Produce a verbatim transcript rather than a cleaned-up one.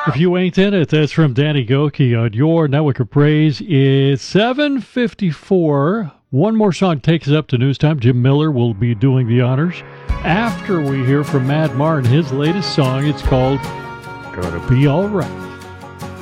If you ain't in it, that's from Danny Goki on your Network of Praise. It's seven fifty-four. One more song takes us up to news time. Jim Miller will be doing the honors. After we hear from Matt Martin, his latest song, it's called Gonna Be All Right.